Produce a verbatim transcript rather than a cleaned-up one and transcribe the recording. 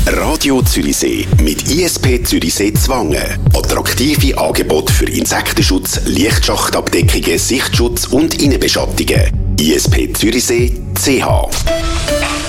Radio Zürichsee mit I S P Zürichsee Zwangen. Attraktive Angebote für Insektenschutz, Lichtschachtabdeckungen, Sichtschutz und Innenbeschattungen. I S P Zürichsee C H.